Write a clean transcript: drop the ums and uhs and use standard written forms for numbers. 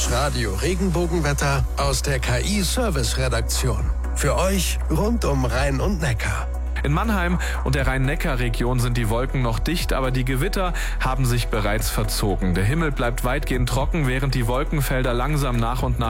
Das Radio Regenbogenwetter aus der KI-Service-Redaktion. Für euch rund um Rhein und Neckar. In Mannheim und der Rhein-Neckar-Region sind die Wolken noch dicht, aber die Gewitter haben sich bereits verzogen. Der Himmel bleibt weitgehend trocken, während die Wolkenfelder langsam nach und nach